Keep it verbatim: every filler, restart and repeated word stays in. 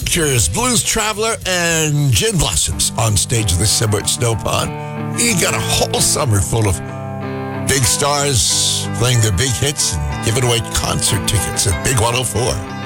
Raptures, Blues Traveler, and Gin Blossoms on stage this summer at Snow Pond. You got a whole summer full of big stars playing their big hits and giving away concert tickets at Big one oh four.